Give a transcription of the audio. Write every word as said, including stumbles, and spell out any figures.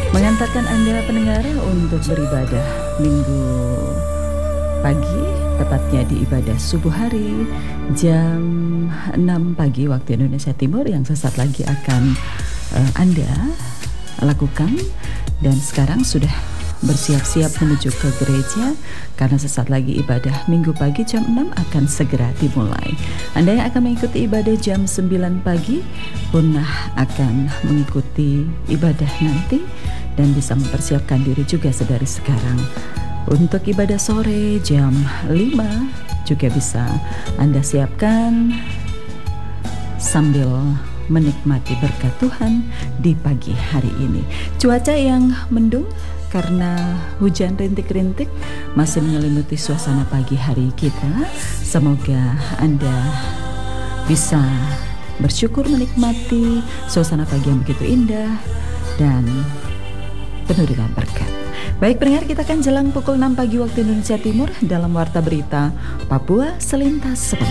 mengantarkan Anda pendengar untuk beribadah minggu pagi, tepatnya di ibadah subuh hari jam enam pagi waktu Indonesia Timur yang sesaat lagi akan uh, Anda lakukan. Dan sekarang sudah bersiap-siap menuju ke gereja karena sesaat lagi ibadah minggu pagi jam enam akan segera dimulai. Anda yang akan mengikuti ibadah jam sembilan pagi pun akan mengikuti ibadah nanti dan bisa mempersiapkan diri juga sedari sekarang. Untuk ibadah sore jam lima juga bisa Anda siapkan sambil menikmati berkat Tuhan di pagi hari ini. Cuaca yang mendung karena hujan rintik-rintik masih menyelimuti suasana pagi hari kita. Semoga Anda bisa bersyukur menikmati suasana pagi yang begitu indah dan penuh dengan berkat. Baik pendengar, kita akan jelang pukul enam pagi waktu Indonesia Timur dalam Warta Berita Papua Selintas Sepekan.